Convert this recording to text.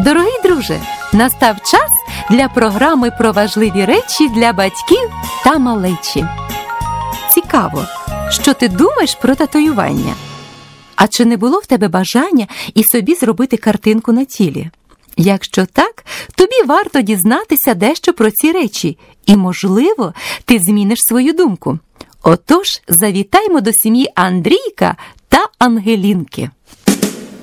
Дорогий друже, настав час для програми про важливі речі для батьків та малечі. Цікаво, що ти думаєш про татуювання? А чи не було в тебе бажання і собі зробити картинку на тілі? Якщо так, тобі варто дізнатися дещо про ці речі, і, можливо, ти зміниш свою думку. Отож, завітаймо до сім'ї Андрійка та Ангелінки.